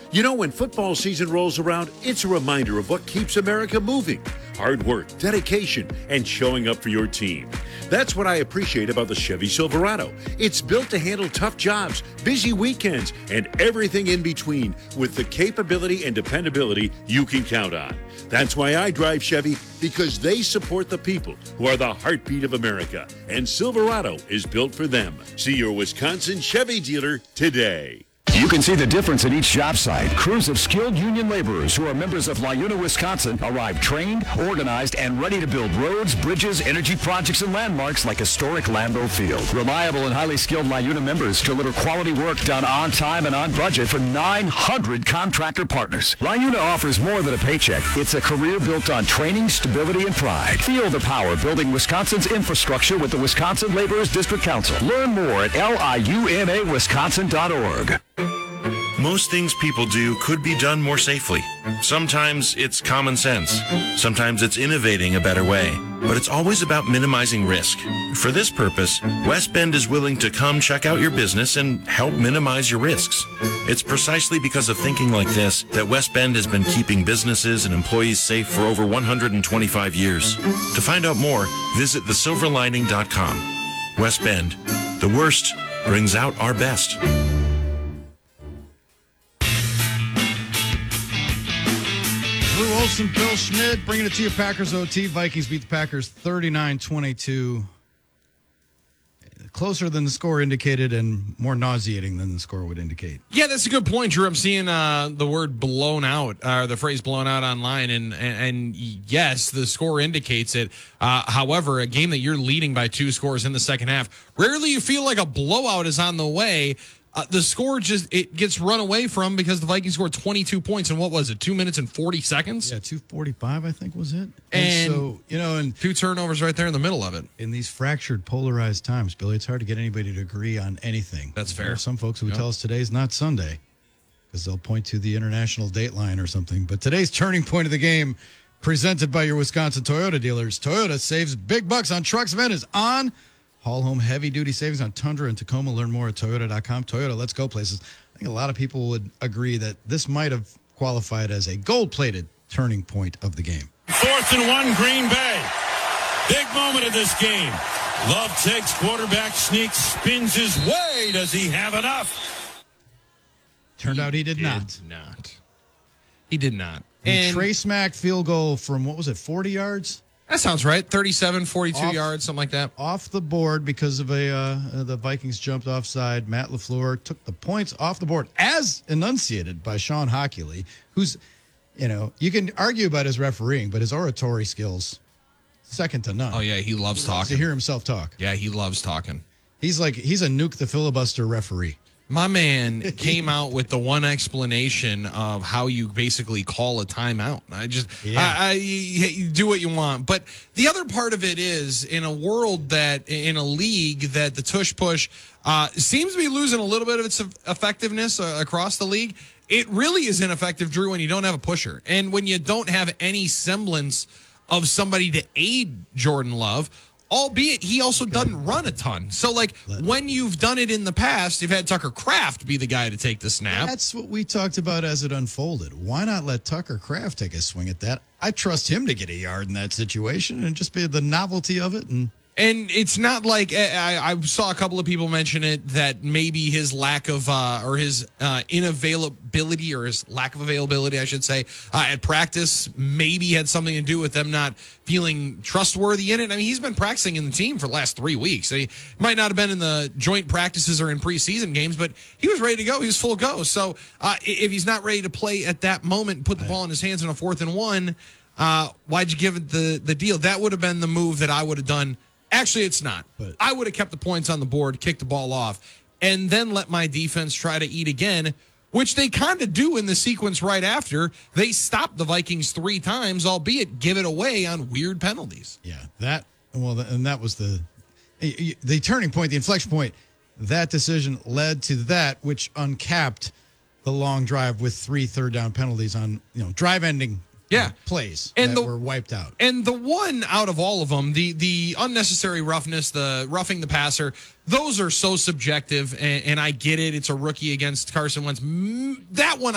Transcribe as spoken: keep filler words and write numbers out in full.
You know, when football season rolls around, it's a reminder of what keeps America moving. Hard work, dedication, and showing up for your team. That's what I appreciate about the Chevy Silverado. It's built to handle tough jobs, busy weekends, and everything in between with the capability and dependability you can count on. That's why I drive Chevy, because they support the people who are the heartbeat of America. And Silverado is built for them. See your Wisconsin Chevy dealer today. You can see the difference at each job site. Crews of skilled union laborers who are members of LaUna, Wisconsin, arrive trained, organized, and ready to build roads, bridges, energy projects, and landmarks like historic Lambeau Field. Reliable and highly skilled LaUna members deliver quality work done on time and on budget for nine hundred contractor partners. LaUna offers more than a paycheck. It's a career built on training, stability, and pride. Feel the power building Wisconsin's infrastructure with the Wisconsin Laborers District Council. Learn more at L I U N A Wisconsin dot org. Most things people do could be done more safely. Sometimes it's common sense. Sometimes it's innovating a better way. But it's always about minimizing risk. For this purpose, West Bend is willing to come check out your business and help minimize your risks. It's precisely because of thinking like this that West Bend has been keeping businesses and employees safe for over one hundred twenty-five years. To find out more, visit the silver lining dot com. West Bend, the worst brings out our best. Lou Olson, Bill Schmidt, bringing it to you. Packers O T. Vikings beat the Packers thirty-nine twenty-two. Closer than the score indicated and more nauseating than the score would indicate. Yeah, that's a good point, Drew. I'm seeing uh, the word blown out, or uh, the phrase blown out online, and, and, and yes, the score indicates it. Uh, however, a game that you're leading by two scores in the second half, rarely you feel like a blowout is on the way. Uh, the score just it gets run away from because the Vikings scored twenty-two points in what was it, two minutes and forty seconds? Yeah, two forty-five, I think was it. And, and so, you know, and two turnovers right there in the middle of it. In these fractured, polarized times, Billy, it's hard to get anybody to agree on anything. That's fair. There are some folks who would yep. tell us today's not Sunday because they'll point to the international date line or something. But today's turning point of the game, presented by your Wisconsin Toyota dealers. Toyota saves big bucks on trucks. Event is on. Haul home heavy-duty savings on Tundra and Tacoma. Learn more at Toyota dot com. Toyota, let's go places. I think a lot of people would agree that this might have qualified as a gold-plated turning point of the game. Fourth and one, Green Bay. Big moment of this game. Love takes quarterback sneak, spins his way. Does he have enough? Turned he out he did, did not. not. He did not. And, and Trace Mack field goal from, what was it, forty yards? That sounds right. thirty-seven, forty-two off, yards, something like that. Off the board because of a uh, the Vikings jumped offside. Matt LaFleur took the points off the board as enunciated by Sean Hockley, who's, you know, you can argue about his refereeing, but his oratory skills, second to none. Oh, yeah, he loves he talking. loves to hear himself talk. Yeah, he loves talking. He's like, he's a nuke the filibuster referee. My man came out with the one explanation of how you basically call a timeout. I just, yeah. I, I, you do what you want. But the other part of it is, in a world that, in a league that the tush push uh, seems to be losing a little bit of its effectiveness uh, across the league, it really is ineffective, Drew, when you don't have a pusher. And when you don't have any semblance of somebody to aid Jordan Love, albeit he also doesn't run a ton. So, like, when you've done it in the past, you've had Tucker Kraft be the guy to take the snap. That's what we talked about as it unfolded. Why not let Tucker Kraft take a swing at that? I trust him to get a yard in that situation and just be the novelty of it. And And it's not like I, I saw a couple of people mention it that maybe his lack of uh, or his uh, inavailability or his lack of availability, I should say, uh, at practice maybe had something to do with them not feeling trustworthy in it. I mean, he's been practicing in the team for the last three weeks. He might not have been in the joint practices or in preseason games, but he was ready to go. He was full go. So uh, if he's not ready to play at that moment and put the ball in his hands on a fourth and one, uh, why'd you give it the, the deal? That would have been the move that I would have done. Actually, it's not. But I would have kept the points on the board, kicked the ball off, and then let my defense try to eat again, which they kind of do in the sequence right after. They stop the Vikings three times, albeit give it away on weird penalties. Yeah, that, well, and that was the the turning point, the inflection point. That decision led to that, which uncapped the long drive with three third down penalties on, you know, drive ending Yeah, plays and that the, were wiped out. And the one out of all of them, the the unnecessary roughness, the roughing the passer, those are so subjective, and, and I get it. It's a rookie against Carson Wentz. That one